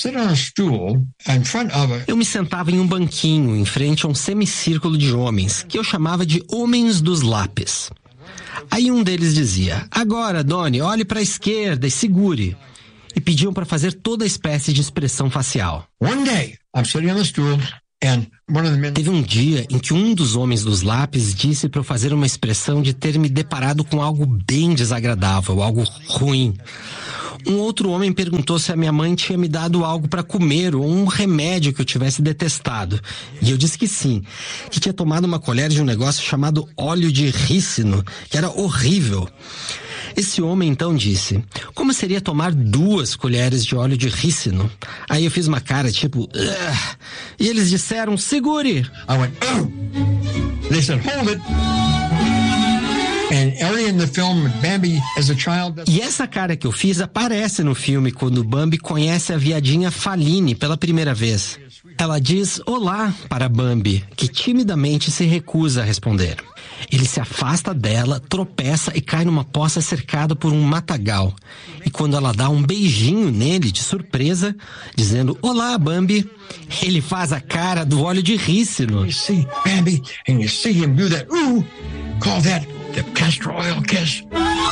Eu me sentava em um banquinho em frente a um semicírculo de homens, que eu chamava de homens dos lápis. Aí um deles dizia: agora, Donnie, olhe para a esquerda e segure. E pediam para fazer toda espécie de expressão facial. One day, I'm sitting on the stool, and one of the men... Teve um dia em que um dos homens dos lápis disse para eu fazer uma expressão de ter me deparado com algo bem desagradável, algo ruim. Um outro homem perguntou se a minha mãe tinha me dado algo para comer ou um remédio que eu tivesse detestado. E eu disse que sim, que tinha tomado uma colher de um negócio chamado óleo de rícino, que era horrível. Esse homem então disse: como seria tomar duas colheres de óleo de rícino? Aí eu fiz uma cara tipo... Ugh! E eles disseram: segure! I went, oh! They said, hold it! And early in the film, Bambi, as a child... E essa cara que eu fiz aparece no filme quando Bambi conhece a viadinha Faline pela primeira vez. Ela diz olá para Bambi, que timidamente se recusa a responder. Ele se afasta dela, tropeça e cai numa poça cercada por um matagal. E quando ela dá um beijinho nele de surpresa, dizendo olá, Bambi, ele faz a cara do óleo de rícino. You see Bambi and you see him do that, ooh, call that the castor oil kiss.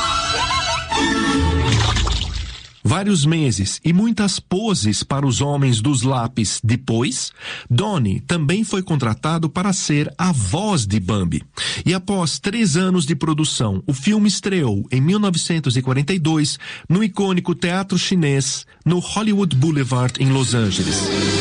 Vários meses e muitas poses para os homens dos lápis. Depois, Donnie também foi contratado para ser a voz de Bambi. E após três anos de produção, o filme estreou em mil novecentos e quarenta e dois no icônico Teatro Chinês, no Hollywood Boulevard, em Los Angeles.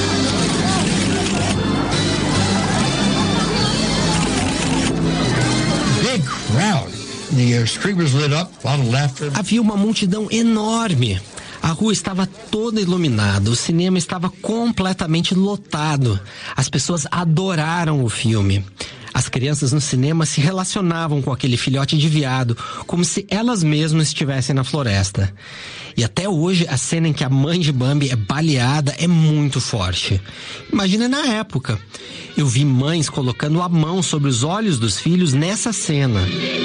Big crowd. The street was lit up, a lot of laughter. Havia uma multidão enorme. A rua estava toda iluminada, o cinema estava completamente lotado. As pessoas adoraram o filme. As crianças no cinema se relacionavam com aquele filhote de veado, como se elas mesmas estivessem na floresta. E até hoje, a cena em que a mãe de Bambi é baleada é muito forte. Imagina na época. Eu vi mães colocando a mão sobre os olhos dos filhos nessa cena.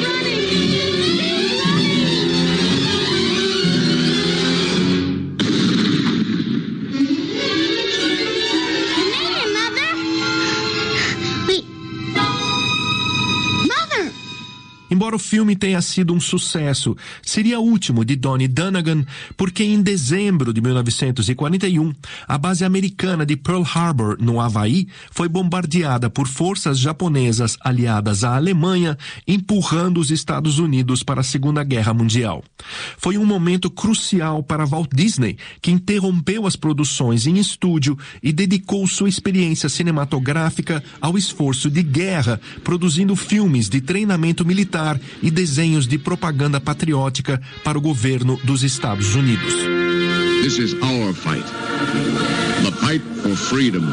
Embora o filme tenha sido um sucesso, seria o último de Donnie Dunagan, porque em dezembro de mil novecentos e quarenta e um, a base americana de Pearl Harbor, no Havaí, foi bombardeada por forças japonesas aliadas à Alemanha, empurrando os Estados Unidos para a Segunda Guerra Mundial. Foi um momento crucial para Walt Disney, que interrompeu as produções em estúdio e dedicou sua experiência cinematográfica ao esforço de guerra, produzindo filmes de treinamento militar e desenhos de propaganda patriótica para o governo dos Estados Unidos. This is our fight. The fight for freedom.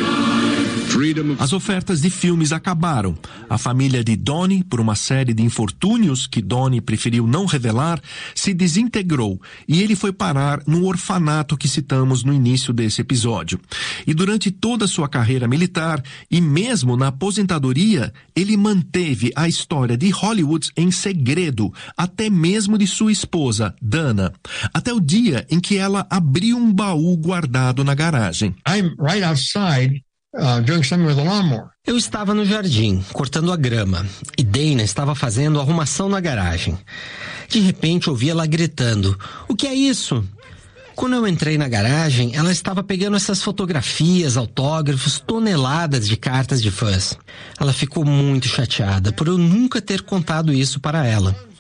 As ofertas de filmes acabaram. A família de Donnie, por uma série de infortúnios que Donnie preferiu não revelar, se desintegrou e ele foi parar no orfanato que citamos no início desse episódio. E durante toda a sua carreira militar e mesmo na aposentadoria, ele manteve a história de Hollywood em segredo, até mesmo de sua esposa, Dana, até o dia em que ela abriu um baú guardado na garagem. I'm right outside. Uh, doing something with a lawnmower. Eu estava no jardim, cortando a grama, e Dana estava fazendo arrumação na garagem. De repente, ouvi ela gritando: "O que é isso?" Quando eu entrei na garagem, ela estava pegando essas fotografias, autógrafos, toneladas de cartas de fãs. Ela ficou muito chateada por eu nunca ter contado isso para ela.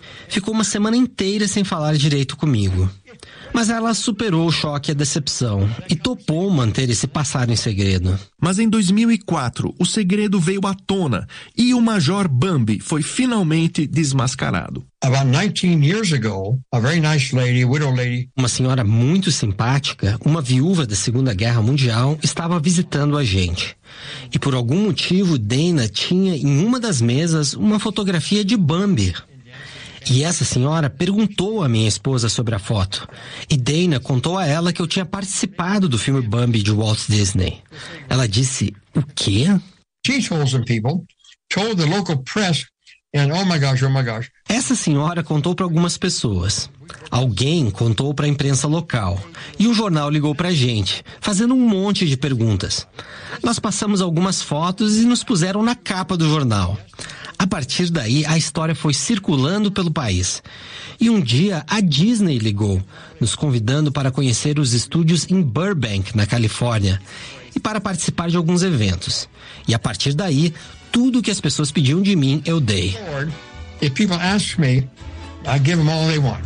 Ficou uma semana inteira sem falar direito comigo. Mas ela superou o choque e a decepção e topou manter esse passado em segredo. Mas em dois mil e quatro, o segredo veio à tona e o Major Bambi foi finalmente desmascarado. About nineteen years ago, a very nice lady, widow lady, uma senhora muito simpática, uma viúva da Segunda Guerra Mundial, estava visitando a gente. E por algum motivo, Dana tinha em uma das mesas uma fotografia de Bambi. E essa senhora perguntou à minha esposa sobre a foto. E Dana contou a ela que eu tinha participado do filme Bambi de Walt Disney. Ela disse, o quê? She told some people, told the local press, and oh my gosh, oh my gosh. Essa senhora contou para algumas pessoas. Alguém contou para a imprensa local. E um jornal ligou para a gente, fazendo um monte de perguntas. Nós passamos algumas fotos e nos puseram na capa do jornal. A partir daí, a história foi circulando pelo país. E um dia, a Disney ligou, nos convidando para conhecer os estúdios em Burbank, na Califórnia, e para participar de alguns eventos. E a partir daí, tudo que as pessoas pediam de mim, eu dei. If people ask me, I give them all they want.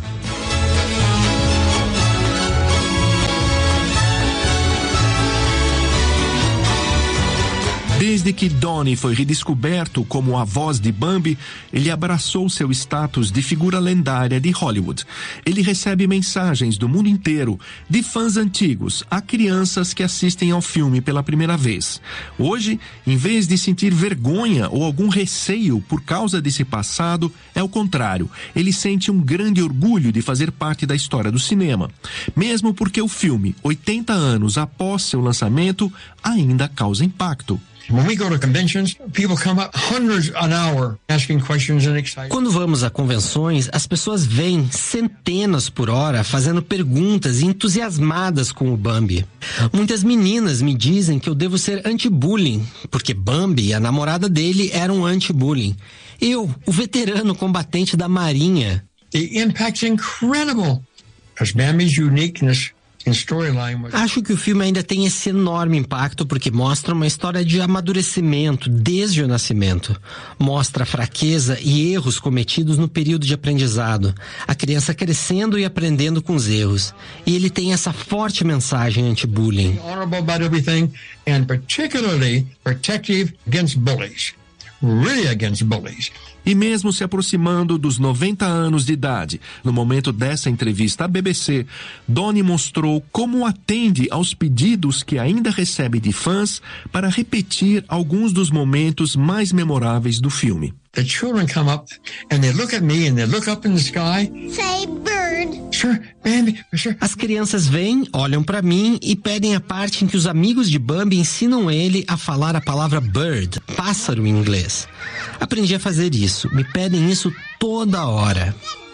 Desde que Donnie foi redescoberto como a voz de Bambi, ele abraçou seu status de figura lendária de Hollywood. Ele recebe mensagens do mundo inteiro, de fãs antigos a crianças que assistem ao filme pela primeira vez. Hoje, em vez de sentir vergonha ou algum receio por causa desse passado, é o contrário. Ele sente um grande orgulho de fazer parte da história do cinema. Mesmo porque o filme, oitenta anos após seu lançamento, ainda causa impacto. When we go to conventions, people come up hundreds an hour asking questions and excited. Quando vamos a convenções, as pessoas vêm centenas por hora fazendo perguntas e entusiasmadas com o Bambi. Muitas meninas me dizem que eu devo ser anti-bullying, porque Bambi e a namorada dele eram anti-bullying. Eu, o veterano combatente da Marinha. The impact's incredible. Because Bambi's uniqueness. Acho que o filme ainda tem esse enorme impacto porque mostra uma história de amadurecimento desde o nascimento. Mostra a fraqueza e erros cometidos no período de aprendizado. A criança crescendo e aprendendo com os erros. E ele tem essa forte mensagem anti-bullying. And particularly protective against bullies. Really against bullies. E mesmo se aproximando dos noventa anos de idade, no momento dessa entrevista à B B C, Donnie mostrou como atende aos pedidos que ainda recebe de fãs para repetir alguns dos momentos mais memoráveis do filme. The children come up and they look at me and they look up in the sky. Say bird. Sure, Bambi, sure. As crianças vêm, olham para mim e pedem a parte em que os amigos de Bambi ensinam ele a falar a palavra bird, pássaro em inglês. Aprendi a fazer isso. Me pedem isso toda hora.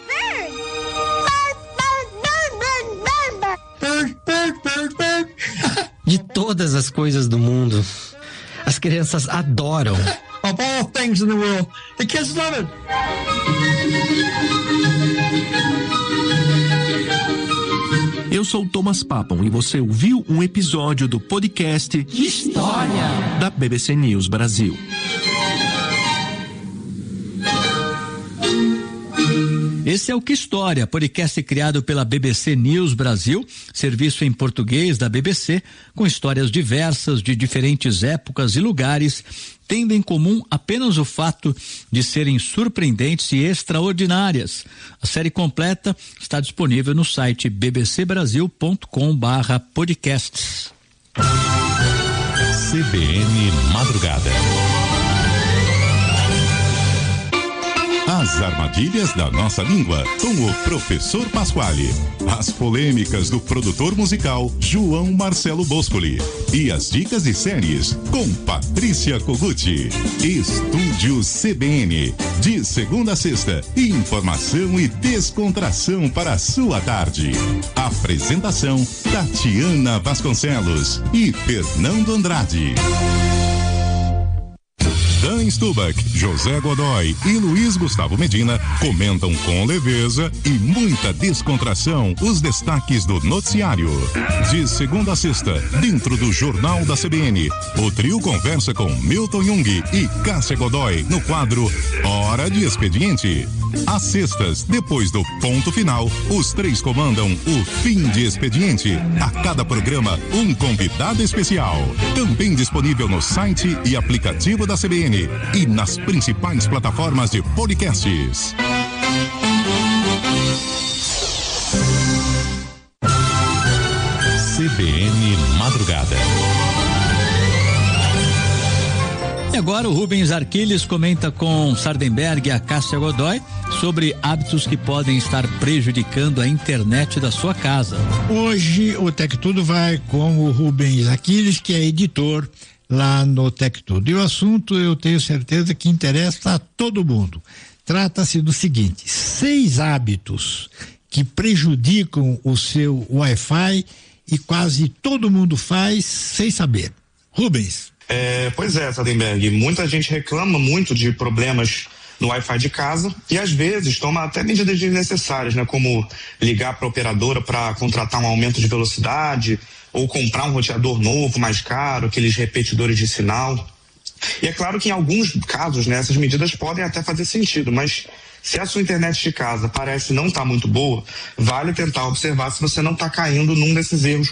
Bird, bird, bird, bird. De todas as coisas do mundo, as crianças adoram. Of all things in the world, the kids love it. Eu sou Thomas Papon e você ouviu um episódio do podcast História da B B C News Brasil. Esse é o Que História, podcast criado pela B B C News Brasil, serviço em português da B B C, com histórias diversas de diferentes épocas e lugares, tendo em comum apenas o fato de serem surpreendentes e extraordinárias. A série completa está disponível no site b b c brasil ponto com barra podcasts. C B N Madrugada. As armadilhas da nossa língua, com o professor Pasquale. As polêmicas do produtor musical João Marcelo Boscoli. E as dicas de séries com Patrícia Koguchi. Estúdio C B N. De segunda a sexta, informação e descontração para a sua tarde. Apresentação Tatiana Vasconcelos e Fernando Andrade. Dan Stubach, José Godoy e Luiz Gustavo Medina comentam com leveza e muita descontração os destaques do noticiário. De segunda a sexta, dentro do Jornal da C B N, o trio conversa com Milton Jung e Cássia Godoy no quadro Hora de Expediente. Às sextas, depois do ponto final, os três comandam o fim de expediente. A cada programa, um convidado especial. Também disponível no site e aplicativo da C B N e nas principais plataformas de podcasts. C B N Madrugada. E agora o Rubens Arquiles comenta com Sardenberg e a Cássia Godoy sobre hábitos que podem estar prejudicando a internet da sua casa. Hoje o Tec Tudo vai com o Rubens Arquiles, que é editor lá no Tec Tudo. E o assunto, eu tenho certeza que interessa a todo mundo. Trata-se do seguinte: seis hábitos que prejudicam o seu Wi-Fi e quase todo mundo faz sem saber. Rubens. É, pois é, Sardenberg, muita gente reclama muito de problemas no Wi-Fi de casa e às vezes toma até medidas desnecessárias, né, como ligar para a operadora para contratar um aumento de velocidade ou comprar um roteador novo, mais caro, aqueles repetidores de sinal. E é claro que em alguns casos, né, essas medidas podem até fazer sentido, mas se a sua internet de casa parece não estar muito boa, vale tentar observar se você não está caindo num desses erros